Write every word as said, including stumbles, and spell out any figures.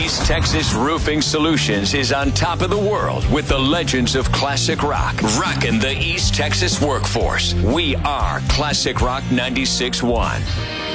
East Texas Roofing Solutions is on top of the world with the legends of classic rock, rocking the East Texas workforce. We are Classic Rock ninety-six point one.